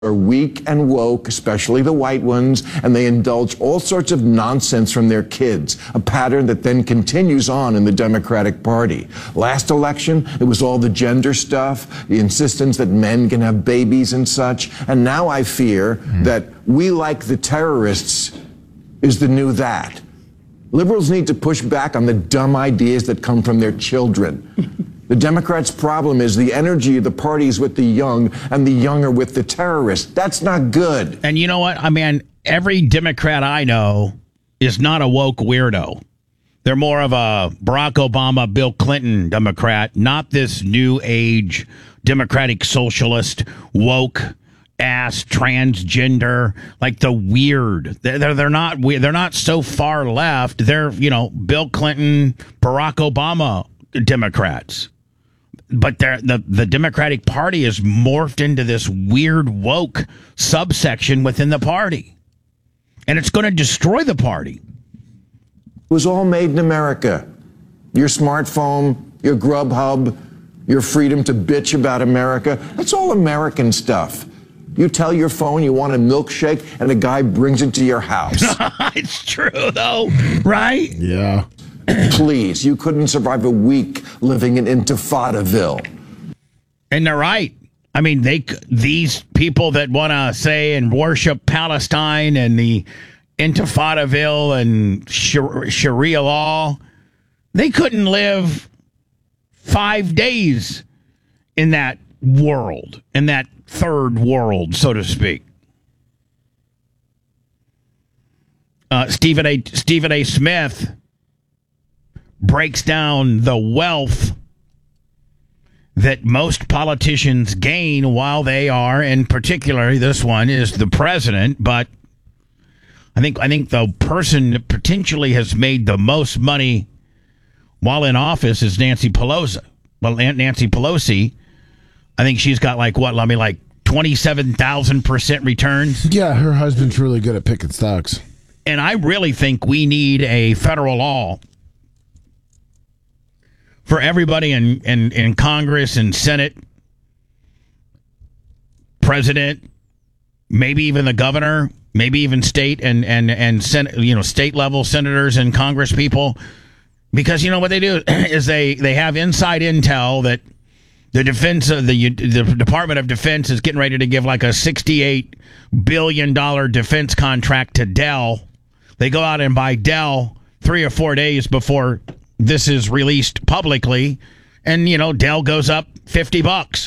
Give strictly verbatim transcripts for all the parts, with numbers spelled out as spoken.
are weak and woke, especially the white ones, and they indulge all sorts of nonsense from their kids, a pattern that then continues on in the Democratic Party. Last election, it was all the gender stuff, the insistence that men can have babies and such, and now I fear mm. that we like the terrorists is the new that. Liberals need to push back on the dumb ideas that come from their children. The Democrats' problem is the energy of the parties with the young and the young are with the terrorists. That's not good. And you know what? I mean, every Democrat I know is not a woke weirdo. They're more of a Barack Obama, Bill Clinton Democrat, not this new age Democratic socialist, woke ass transgender, like the weird. They're, they're not weird. They're not so far left. They're, you know, Bill Clinton, Barack Obama Democrats. But the the Democratic Party has morphed into this weird woke subsection within the party. And it's going to destroy the party. It was all made in America. Your smartphone, your Grubhub, your freedom to bitch about America. That's all American stuff. You tell your phone you want a milkshake, and a guy brings it to your house. It's true, though, right? Yeah. Please, you couldn't survive a week living in Intifadaville. And they're right. I mean, they these people that want to say and worship Palestine and the Intifadaville and Sharia law, they couldn't live five days in that world, in that third world, so to speak. Uh, Stephen A. Stephen A. Smith breaks down the wealth that most politicians gain while they are, and particularly this one is the president, but I think I think the person that potentially has made the most money while in office is Nancy Pelosi. Well, Nancy Pelosi, I think she's got like, what, let me like twenty-seven thousand percent returns? Yeah, her husband's really good at picking stocks. And I really think we need a federal law for everybody in, in, in Congress and Senate, president, maybe even the governor, maybe even state and, and, and Senate, you know, state level senators and Congress people. Because, you know, what they do is they, they have inside intel that the defense, the, the Department of Defense is getting ready to give like a sixty-eight billion dollars defense contract to Dell. They go out and buy Dell three or four days before this is released publicly, and, you know, Dell goes up fifty bucks.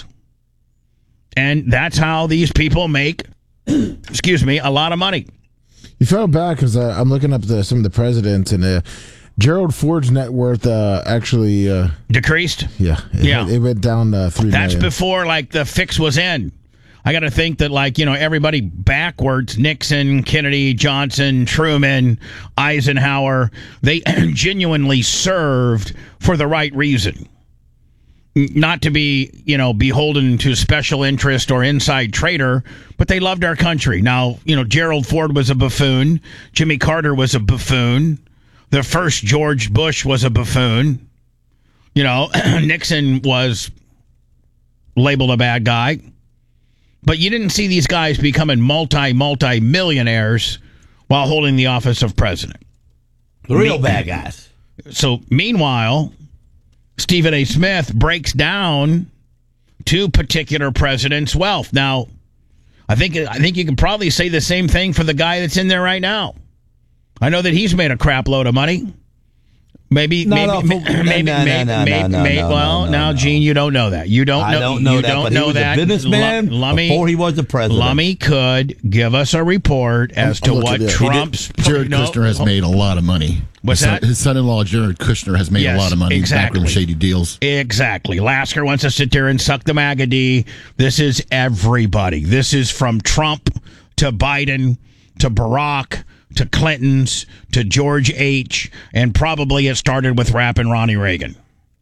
And that's how these people make, excuse me, a lot of money. You fell back because uh, I'm looking up the, some of the presidents, and uh, Gerald Ford's net worth uh, actually uh, decreased. Yeah, it, yeah, it went down uh, three. That's million. Before like the fix was in. I got to think that, like, you know, everybody backwards, Nixon, Kennedy, Johnson, Truman, Eisenhower, they genuinely served for the right reason. Not to be, you know, beholden to special interest or inside trader, but they loved our country. Now, you know, Gerald Ford was a buffoon. Jimmy Carter was a buffoon. The first George Bush was a buffoon. You know, Nixon was labeled a bad guy. But you didn't see these guys becoming multi, multi-millionaires while holding the office of president. The real bad guys. So, meanwhile, Stephen A. Smith breaks down two particular presidents' wealth. Now, I think I think you can probably say the same thing for the guy that's in there right now. I know that he's made a crap load of money. Maybe, no, maybe, no, maybe, no, maybe, no, maybe, no, maybe, no, maybe no, well, no, now, no. Gene, you don't know that. You don't know. I don't know you that, don't but know he was that. a businessman L- Lummy, before he was the president. Lummy could give us a report as I'm- to I'm what looking at it. Trump's... Jared no, Kushner has made a lot of money. What's his son, that? His son-in-law, Jared Kushner, has made Yes, a lot of money. exactly. Backroom shady deals. Exactly. Lasker wants to sit there and suck the Magadee. This is everybody. This is from Trump to Biden to Barack to Clinton's to George H. And probably it started with rapping Ronnie Reagan.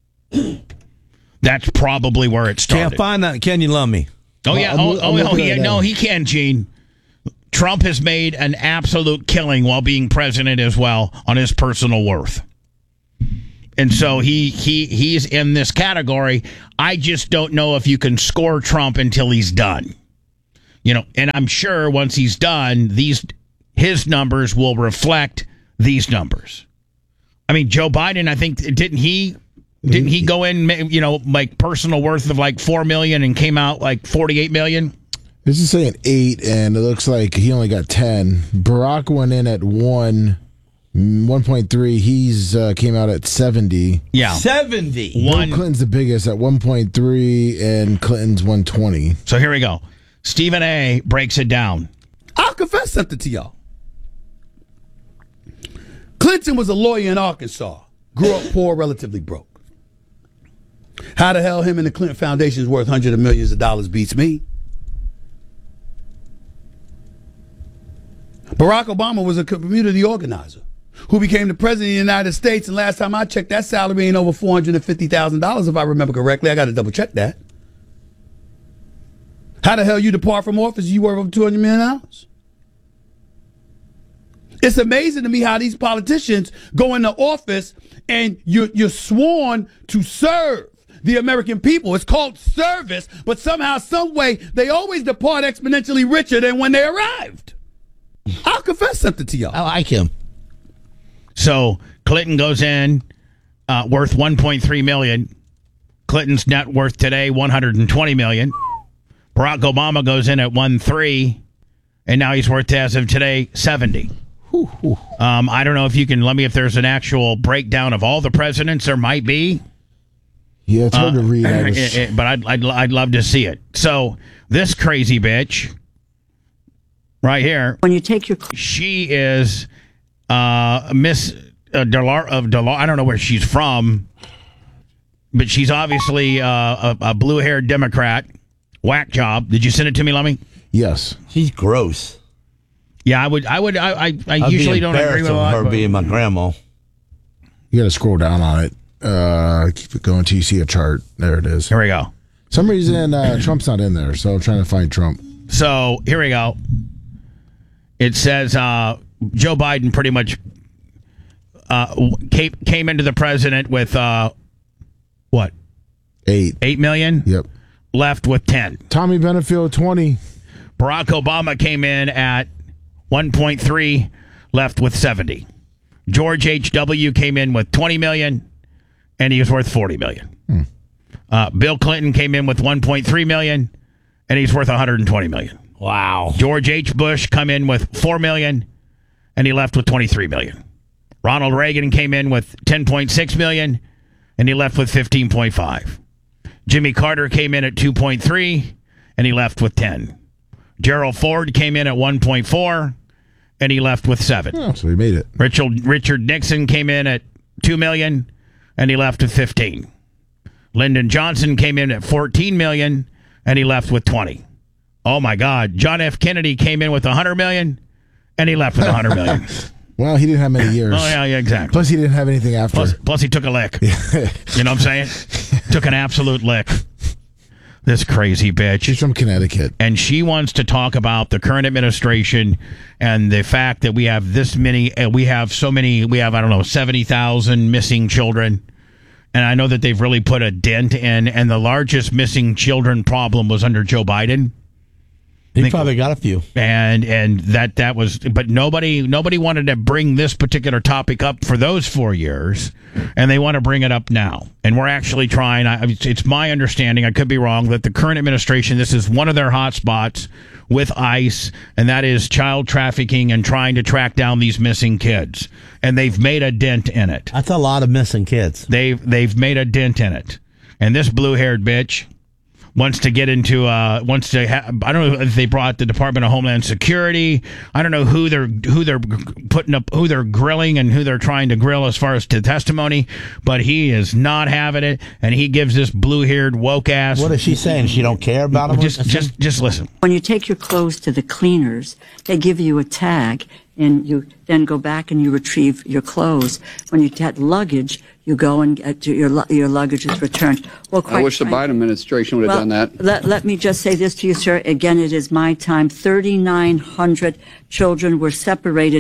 That's probably where it started. Can't find that. Can you love me? Oh, yeah. I'm Oh, loo- oh, I'm oh looking yeah. at it No, now. he can, Gene. Trump has made an absolute killing while being president as well on his personal worth. And so he he he's in this category. I just don't know if you can score Trump until he's done. You know, and I'm sure once he's done, these his numbers will reflect these numbers. I mean, Joe Biden, I think, didn't he didn't he go in, you know, like personal worth of like four million and came out like forty-eight million? This is saying eight, and it looks like he only got ten. Barack went in at one, one point three. He's uh, came out at seventy. Yeah, seventy. One. Bill Clinton's the biggest at one point three, and Clinton's one twenty. So here we go. Stephen A. breaks it down. I'll confess something to y'all. Clinton was a lawyer in Arkansas. Grew up poor, relatively broke. How the hell him and the Clinton Foundation is worth hundreds of millions of dollars beats me. Barack Obama was a community organizer who became the president of the United States, and last time I checked, that salary ain't over four hundred fifty thousand dollars, if I remember correctly. I got to double check that. How the hell you depart from office, you worth over two hundred million dollars? It's amazing to me how these politicians go into office and you're, you're sworn to serve the American people. It's called service, but somehow, some way, they always depart exponentially richer than when they arrived. I'll confess something to y'all. I like him. So Clinton goes in uh, worth one point three million dollars. Clinton's net worth today one hundred twenty million dollars. Barack Obama goes in at one point three, and now he's worth, as of today, seventy. Um, I don't know if you can let me if there's an actual breakdown of all the presidents. There might be. Yeah, it's hard Uh, to read. I was- it- it- but I'd, I'd I'd love to see it. So this crazy bitch right here, When you take your she is uh, Miss uh, Delar of Delar. I don't know where she's from, but she's obviously uh, a, a blue-haired Democrat. Whack job. Did you send it to me, Lummy? yes. She's gross. Yeah, I would. I would. I. I, I I'd usually be don't agree with a lot. her but- being my grandma. You got to scroll down on it. Uh, keep it going until you see a chart. There it is. Here we go. Some reason uh, Trump's not in there, so I'm trying to find Trump. So here we go. It says uh, Joe Biden pretty much uh, came, came into the president with uh, what Eight. eight million. Yep. Left with ten. Tommy Benefield, twenty. Barack Obama came in at one point three, left with seventy. George H W came in with twenty million, and he was worth forty million. Hmm. Uh, Bill Clinton came in with one point three million, and he's worth one hundred twenty million. Wow. George H. Bush come in with four million, and he left with twenty-three million. Ronald Reagan came in with ten point six million, and he left with fifteen point five. Jimmy Carter came in at two point three, and he left with ten. Gerald Ford came in at one point four, and he left with seven. Oh, so he made it. Richard Richard Nixon came in at two million, and he left with fifteen. Lyndon Johnson came in at fourteen million, and he left with twenty. Oh my God! John F. Kennedy came in with one hundred million, and he left with one hundred million. Well, he didn't have many years. Oh yeah, yeah, exactly. Plus, he didn't have anything after. Plus, plus he took a lick. You know what I'm saying? Took an absolute lick. This crazy bitch. She's from Connecticut. And she wants to talk about the current administration and the fact that we have this many, uh, we have so many, we have, I don't know, seventy thousand missing children. And I know that they've really put a dent in, and the largest missing children problem was under Joe Biden. He probably got a few. And and that that was, but nobody nobody wanted to bring this particular topic up for those four years, and they want to bring it up now. And we're actually trying. I, it's, it's my understanding, I could be wrong, that the current administration, this is one of their hot spots with ICE, and that is child trafficking and trying to track down these missing kids. And they've made a dent in it. That's a lot of missing kids. They've they've made a dent in it. And this blue-haired bitch wants to get into, uh, wants to, ha- I don't know if they brought the Department of Homeland Security. I don't know who they're, who they're putting up, who they're grilling and who they're trying to grill as far as to testimony, but he is not having it, and he gives this blue-haired woke ass. What is she saying? She don't care about him? Just, just, just listen. When you take your clothes to the cleaners, they give you a tag, and you then go back and you retrieve your clothes. When you get luggage, you go and get your lu- your luggage is returned. Well, quite I wish the frankly- Biden administration would have well, done that. Let, let me just say this to you, sir. Again, it is my time. thirty-nine hundred children were separated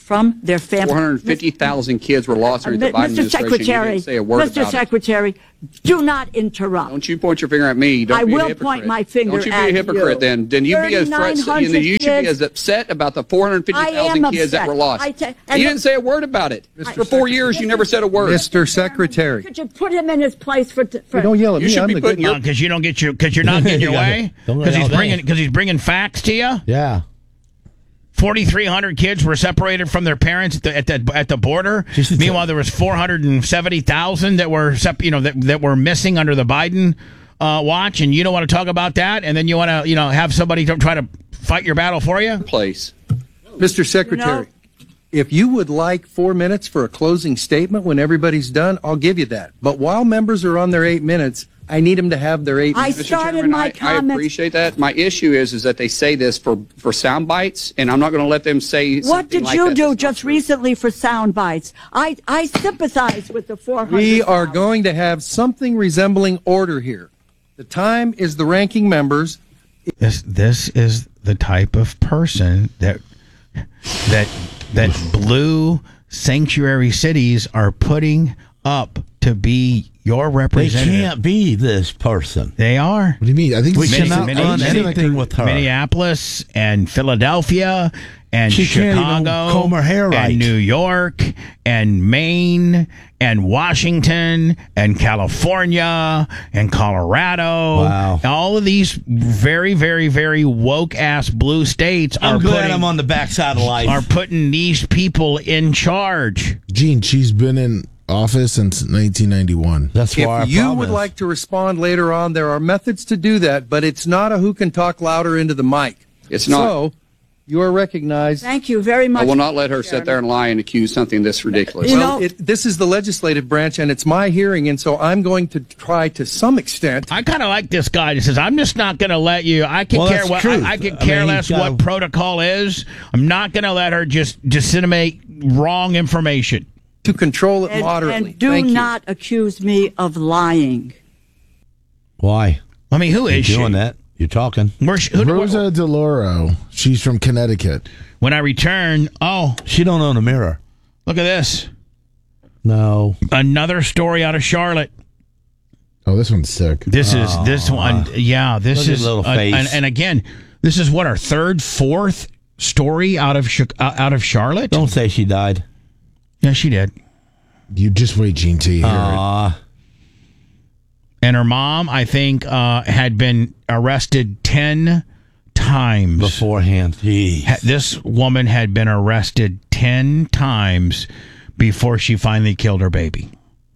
from their family. four hundred fifty thousand kids were lost during the Biden Mister administration. You Secretary, didn't say a word Mister about it. Secretary, do not interrupt. Don't you point your finger at me. Don't I be a will hypocrite. point my finger Don't you be at a hypocrite you. then. Then you be as thirty-nine hundred then you should be kids. as upset about the four hundred fifty I thousand am kids that upset. were lost. I ta- you and didn't say a word about it. For four years, you never said a word. Mister Secretary. Could you put him in his place for? for Don't yell at You me. should I'm be the putting good your Because you don't get your because you're not getting your way. Don't Because he's yell at bringing me. because he's bringing facts to you. Yeah. forty-three hundred kids were separated from their parents at the at the, at the border. Just to Meanwhile, there was four hundred seventy thousand that were sep- you know that, that were missing under the Biden uh, watch, and you don't want to talk about that, and then you want to you know have somebody to try to fight your battle for you. place. Mister Secretary, if you would like four minutes for a closing statement when everybody's done, I'll give you that. But while members are on their eight minutes, I need them to have their eight I minutes. Mister started Chairman, my I, I comments. appreciate that. My issue is is that they say this for for sound bites, and I'm not going to let them say. What something did like you that do that's not just true. recently for sound bites? I, I sympathize with the four hundred. We are going to have something resembling order here. The time is the ranking members. This this is the type of person that that that blue sanctuary cities are putting up to be your They representative. can't be this person. They are. What do you mean? I think We Mini- cannot Mini- run Mini- anything with her. Minneapolis and Philadelphia and She can't even Chicago comb her hair right. and New York and Maine and Washington and California and Colorado. Wow. All of these very, very, very woke ass blue states I'm are glad putting, I'm on the backside of life. are putting these people in charge. Gene, she's been in office since nineteen ninety-one. That's why I If you promise. would like to respond later on, there are methods to do that, but it's not a who can talk louder into the mic. It's not. So, you are recognized. Thank you very much. I will not let her sit there and lie and accuse something this ridiculous. You Well, know- it, this is the legislative branch, and it's my hearing, and so I'm going to try to some extent. I kind of like this guy that says, I'm just not going to let you. I can Well, care that's what truth. I, I can I care mean, less he's gotta- what protocol is. I'm not going to let her just disseminate wrong information. To control it and, moderately. and do Thank you. not accuse me of lying. Why? I mean, who You're is she? doing that? You're talking. Where's she- who- Rosa DeLauro. She's from Connecticut. When I return, oh, She don't own a mirror. look at this. No. Another story out of Charlotte. Oh, this one's sick. This is this one. Yeah, this Look at is little uh, face. and, and again, this is what our third, fourth story out of Chi- uh, out of Charlotte. Don't say she died. Yeah, she did. You just wait, Gene, till you hear it. Aw. And her mom, I think, uh, had been arrested ten times. Beforehand. Jeez. Ha- This woman had been arrested ten times before she finally killed her baby.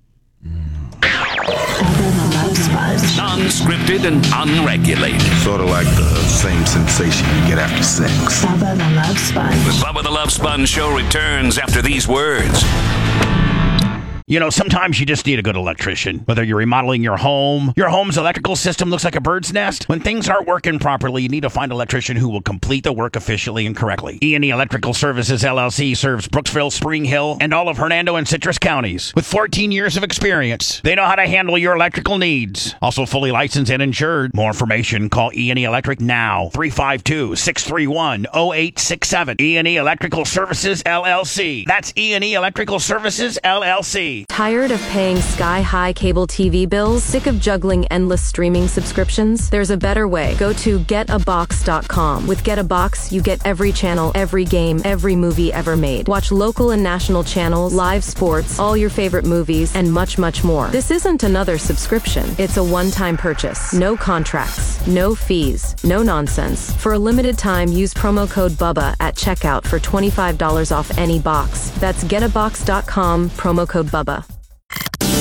Non-scripted and unregulated. Sort of like the same sensation you get after sex. Bubba the Love Sponge. The Bubba the Love Sponge show returns after these words. You know, sometimes you just need a good electrician. Whether you're remodeling your home, your home's electrical system looks like a bird's nest. When things aren't working properly, you need to find an electrician who will complete the work efficiently and correctly. E and E Electrical Services, L L C serves Brooksville, Spring Hill, and all of Hernando and Citrus counties. With fourteen years of experience, they know how to handle your electrical needs. Also fully licensed and insured. More information, call E and E Electric now. three five two, six three one, zero eight six seven. E and E Electrical Services, L L C. That's E and E Electrical Services, L L C. Tired of paying sky-high cable T V bills? Sick of juggling endless streaming subscriptions? There's a better way. Go to get a box dot com. With Get a Box, you get every channel, every game, every movie ever made. Watch local and national channels, live sports, all your favorite movies, and much, much more. This isn't another subscription. It's a one-time purchase. No contracts, no fees, no nonsense. For a limited time, use promo code BUBBA at checkout for twenty-five dollars off any box. That's get a box dot com, promo code BUBBA.